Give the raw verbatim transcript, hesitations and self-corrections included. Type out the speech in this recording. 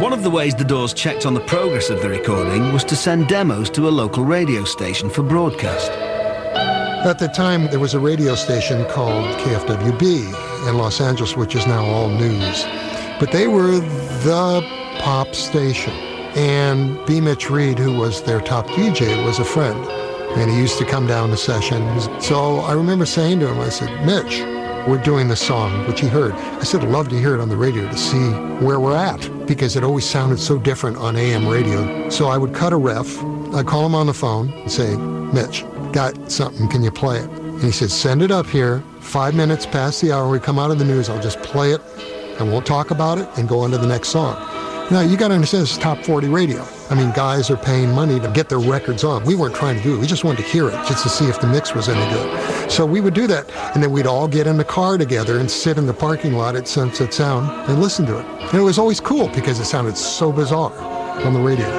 One of the ways the Doors checked on the progress of the recording was to send demos to a local radio station for broadcast. At the time, there was a radio station called K F W B in Los Angeles, which is now all news. But they were the pop station. And B. Mitch Reed, who was their top D J, was a friend. And he used to come down to sessions. So I remember saying to him, I said, Mitch, we're doing this song, which he heard. I said, I'd love to hear it on the radio to see where we're at, because it always sounded so different on A M radio. So I would cut a ref, I'd call him on the phone and say, Mitch, got something, can you play it? And he said, send it up here, five minutes past the hour, we come out of the news, I'll just play it, and we'll talk about it and go on to the next song. Now, you got to understand, this is top forty radio. I mean, guys are paying money to get their records on. We weren't trying to do it. We just wanted to hear it, just to see if the mix was any good. So we would do that, and then we'd all get in the car together and sit in the parking lot at Sunset Sound and listen to it. And it was always cool because it sounded so bizarre on the radio.